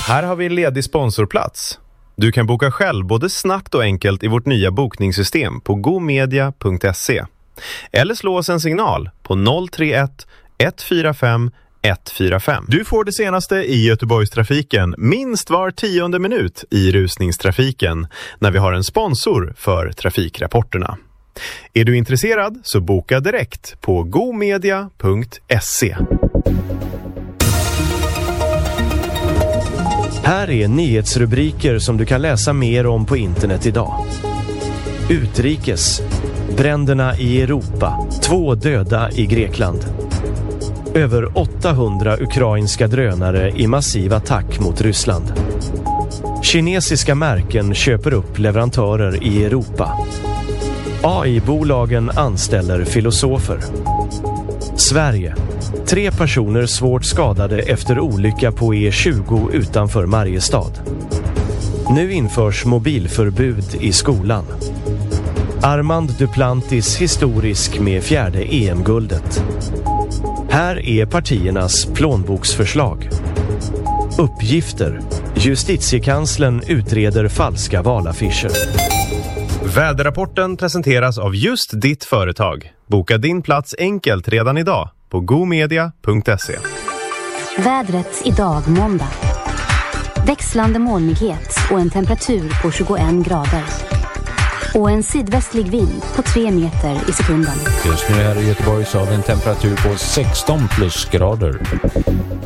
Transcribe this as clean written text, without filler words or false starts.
Här har vi en ledig sponsorplats. Du kan boka själv både snabbt och enkelt i vårt nya bokningssystem på gomedia.se. Eller slå oss en signal på 031 145 145. Du får det senaste i Göteborgstrafiken minst var 10:e minut i rusningstrafiken när vi har en sponsor för trafikrapporterna. Är du intresserad så boka direkt på gomedia.se. Här är nyhetsrubriker som du kan läsa mer om på internet idag. Utrikes. Bränderna i Europa. 2 döda i Grekland. Över 800 ukrainska drönare i massiv attack mot Ryssland. Kinesiska märken köper upp leverantörer i Europa. AI-bolagen anställer filosofer. Sverige. 3 personer svårt skadade efter olycka på E20 utanför Mariestad. Nu införs mobilförbud i skolan. Armand Duplantis historisk med 4:e EM-guldet. Här är partiernas plånboksförslag. Uppgifter. Justitiekanslern utreder falska valaffischer. Väderrapporten presenteras av just ditt företag. Boka din plats enkelt redan idag på gomedia.se. Vädret idag måndag. Växlande molnighet och en temperatur på 21 grader. Och en sydvästlig vind på 3 meter i sekunden. Just nu här i Göteborg så har vi en temperatur på 16 plusgrader.